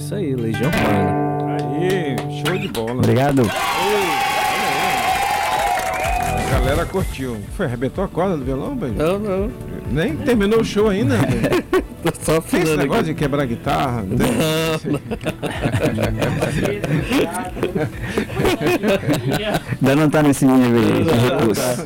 isso aí, Legião Urbana. Aí, show de bola. Obrigado. A galera curtiu. Foi, arrebentou a corda do violão, velho? Não. Nem terminou o show ainda, velho. Tô só Tem esse afinando negócio aqui. de quebrar guitarra? Não tem? Ainda não tá nesse nível aí, de recurso.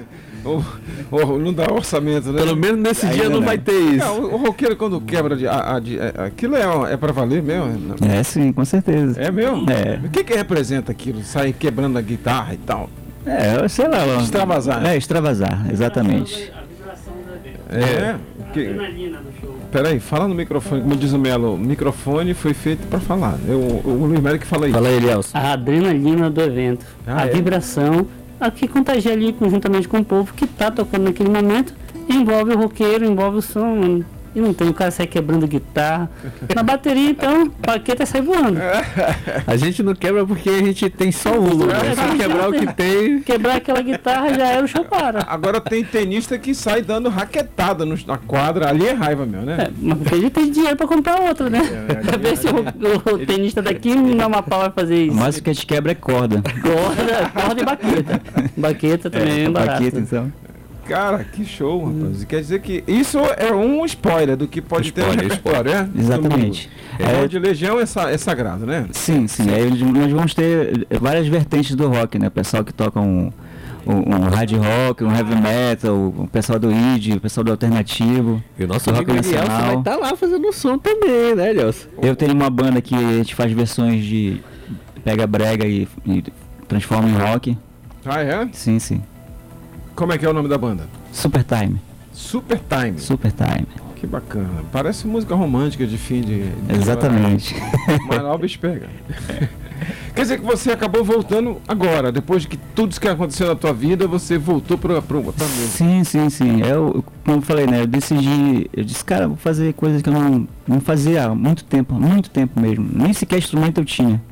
Não dá orçamento, né? Pelo menos nesse dia Ainda não não. vai ter isso. O roqueiro quando quebra aquilo é pra valer mesmo? É sim, com certeza. É mesmo? É. O que representa aquilo? Sair quebrando a guitarra e tal? É, sei lá. Extravasar. É, extravasar, exatamente. A vibração da É. adrenalina do show. Peraí, fala no microfone, como diz o Melo, o microfone foi feito pra falar. O Luiz Melo que fala isso. Fala aí, Elielson. A adrenalina do evento, Ah, a é? vibração, a que contagia ali conjuntamente com o povo que tá tocando naquele momento, envolve o roqueiro, envolve o som, mano. E não tem, o cara sai quebrando guitarra. Na bateria, então, baqueta sai voando. A gente não quebra porque a gente tem só um, né? Se quebrar o que tem. Quebrar aquela guitarra já era, o show para. Agora tem tenista que sai dando raquetada na quadra, ali é raiva mesmo, né? É, mas porque ele tem dinheiro pra comprar outro, né? Pra ver se o tenista daqui na Amapá vai fazer isso. Mas o que a gente quebra é corda. Corda e baqueta. Baqueta também é barato. Paquita, então. Cara, que show, rapaz. Quer dizer que isso é um spoiler do que pode ter no Spoiler, repertório, né? Exatamente. É, de Legião é sagrado, né? Sim. Aí nós vamos ter várias vertentes do rock, né? O pessoal que toca um hard rock, um heavy metal, o pessoal do indie, o pessoal do alternativo. E o nosso Rock amigo Elielson vai nacional. estar lá fazendo som também, né, Elielson? Eu tenho uma banda que a gente faz versões de pega brega e transforma em rock. Ah, é? Sim. Como é que é o nome da banda? Super Time. Super Time. Super Time. Que bacana. Parece música romântica de fim de Exatamente. Mas lá o bicho pega. Quer dizer que você acabou voltando agora, depois de que tudo isso que aconteceu na tua vida, você voltou pra música. Sim. Como eu falei, né? Eu disse, cara, vou fazer coisas que eu não fazia há muito tempo mesmo. Nem sequer instrumento eu tinha.